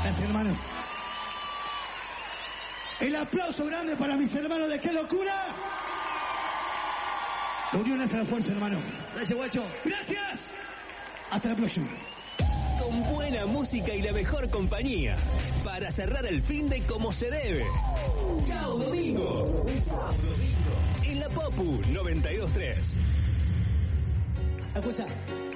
Gracias, hermano. El aplauso grande para mis hermanos de ¡Qué Locura! La unión hace la fuerza, hermano. Gracias, guacho. Gracias. Hasta la próxima. Con buena música y la mejor compañía. Para cerrar el fin de como se debe. ¡Chao, Domingo! En la Popu 92.3. Escucha.